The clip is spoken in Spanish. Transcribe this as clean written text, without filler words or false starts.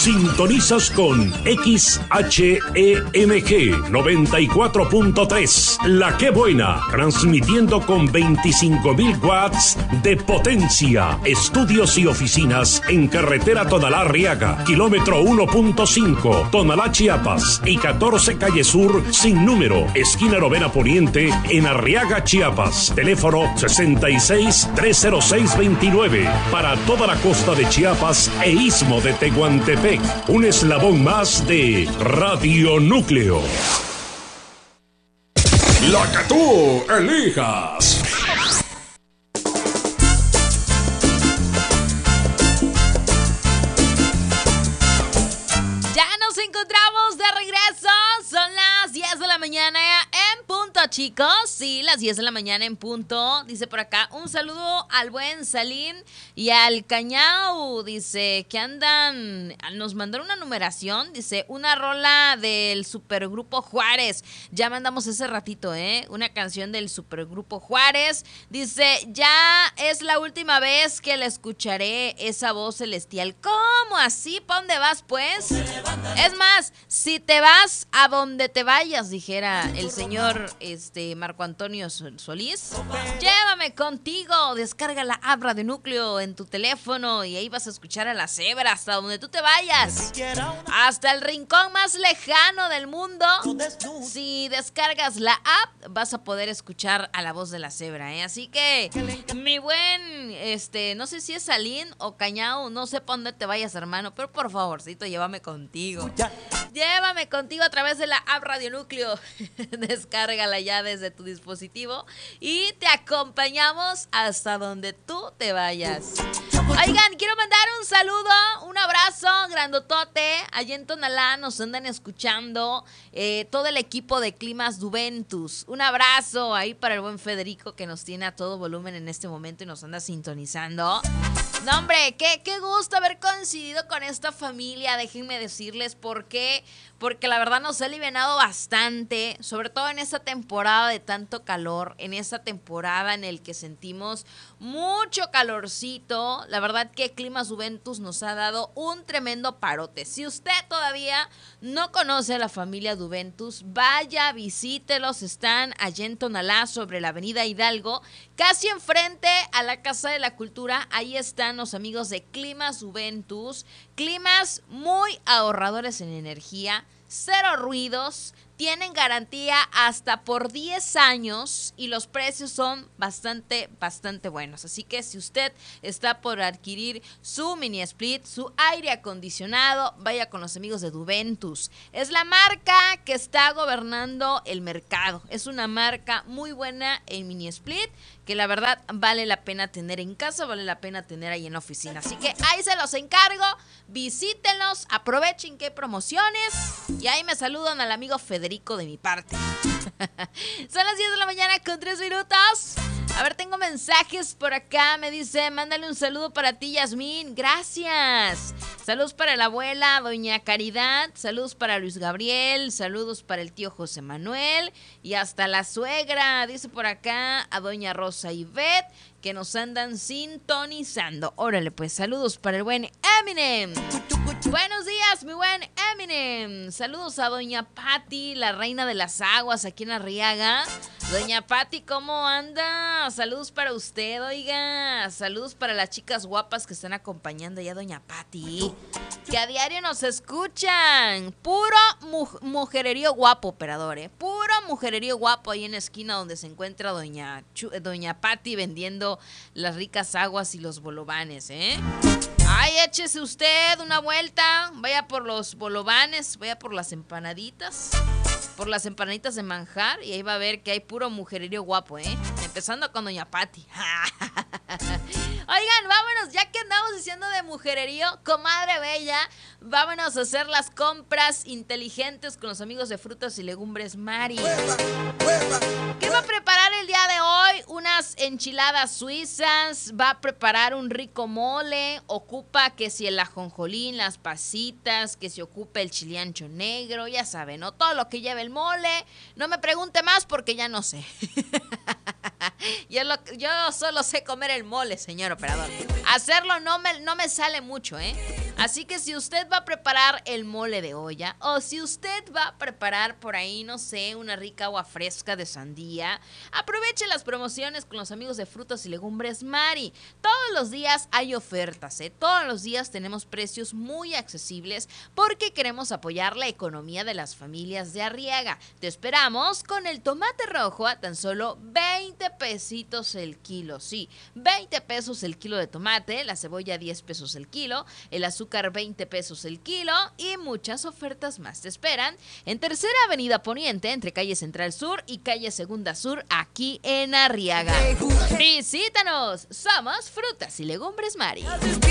Sintonizas con XHEMG 94.3, La Que Buena, transmitiendo con 25.000 watts de potencia. Estudios y oficinas en carretera Tonalá-Arriaga, kilómetro 1.5, Tonalá, Chiapas, y 14 Calle Sur, sin número, esquina Novena Poniente, en Arriaga, Chiapas. Teléfono 66-306-29, para toda la costa de Chiapas e Istmo de Tehuantepec. Un eslabón más de Radio Núcleo. La que tú elijas. Ya nos encontramos de regreso. Son las 10 de la mañana en punto, chicos. Sí, las 10 de la mañana en punto. Dice por acá, un saludo al buen Salín y al Cañao. Dice que andan, nos mandaron una numeración. Dice, una rola del supergrupo Juárez. Ya mandamos ese ratito, una canción del supergrupo Juárez. Dice, ya es la última vez que le escucharé esa voz celestial. ¿Cómo así? ¿Para dónde vas, pues? Es más, si te vas a donde te vayas, dijera el señor Marco Antonio Solís, llévame contigo, descarga la app de Núcleo en tu teléfono y ahí vas a escuchar a la cebra hasta donde tú te vayas, hasta el rincón más lejano del mundo. Si descargas la app, vas a poder escuchar a la voz de la cebra, Así que, mi buen, no sé si es Salín o Cañao, no sé para dónde te vayas, hermano, pero por favorcito, llévame contigo. Llévame contigo a través de la app Radio Núcleo. Descárgala ya desde tu dispositivo y te acompañamos hasta donde tú te vayas. Oigan, quiero mandar un saludo, un abrazo grandotote. Allá en Tonalá nos andan escuchando todo el equipo de Climas Juventus. Un abrazo ahí para el buen Federico, que nos tiene a todo volumen en este momento y nos anda sintonizando. No, hombre, qué gusto haber coincidido con esta familia. Déjenme decirles por qué. Porque la verdad nos ha alivianado bastante, sobre todo en esta temporada de tanto calor, en esta temporada en el que sentimos mucho calorcito. La verdad que Climas Juventus nos ha dado un tremendo parote. Si usted todavía no conoce a la familia Juventus, vaya, visítelos. Están allá en Tonalá, sobre la avenida Hidalgo, casi enfrente a la Casa de la Cultura. Ahí están los amigos de Climas Juventus. Climas muy ahorradores en energía, cero ruidos, tienen garantía hasta por 10 años y los precios son bastante buenos. Así que si usted está por adquirir su mini split, su aire acondicionado, vaya con los amigos de Juventus. Es la marca que está gobernando el mercado. Es una marca muy buena en mini split, que la verdad vale la pena tener en casa, vale la pena tener ahí en la oficina. Así que ahí se los encargo, visítenlos, aprovechen que hay promociones y ahí me saludan al amigo Federico de mi parte. Son las 10 de la mañana con 3 minutos. A ver, tengo mensajes por acá. Me dice, mándale un saludo para ti, Yasmín. Gracias. Saludos para la abuela, doña Caridad. Saludos para Luis Gabriel. Saludos para el tío José Manuel. Y hasta la suegra, dice por acá, a doña Rosa Ivette, que nos andan sintonizando. Órale, pues, saludos para el buen Eminem. Buenos días, mi buen Eminem. Saludos a doña Patti, la reina de las aguas, aquí en Arriaga. Doña Patti, ¿cómo anda? Saludos para usted, oiga. Saludos para las chicas guapas que están acompañando ya a doña Patti, que a diario nos escuchan. Puro mujererío guapo, operador, Puro mujererío guapo ahí en la esquina donde se encuentra doña Patti vendiendo las ricas aguas y los bolovanes, Ay, échese usted una vuelta, vaya por los bolovanes, vaya por las empanaditas de manjar y ahí va a ver que hay puro mujererío guapo, Empezando con doña Patti. Oigan, vámonos, ya que andamos diciendo de mujererío, comadre bella, vámonos a hacer las compras inteligentes con los amigos de Frutas y Legumbres Mari. ¿Qué va a preparar el día de hoy? Unas enchiladas suizas, va a preparar un rico mole, ocupa que si el ajonjolín, las pasitas, que si ocupa el chile ancho negro, ya saben, ¿no? Todo lo que lleva el mole. No me pregunte más porque ya no sé. Yo solo sé comer el mole, señor operador. Hacerlo no me sale mucho, ¿eh? Así que si usted va a preparar el mole de olla o si usted va a preparar por ahí, no sé, una rica agua fresca de sandía, aproveche las promociones con los amigos de Frutas y Legumbres Mari. Todos los días hay ofertas, ¿eh? Todos los días tenemos precios muy accesibles porque queremos apoyar la economía de las familias de Arriaga. Te esperamos con el tomate rojo a tan solo 20 pesitos el kilo. Sí, 20 pesos el kilo de tomate, la cebolla 10 pesos el kilo, el azúcar 20 pesos el kilo y muchas ofertas más te esperan en Tercera Avenida Poniente, entre calle Central Sur y calle Segunda Sur, aquí en Arriaga. Visítanos, somos Frutas y Legumbres Mari.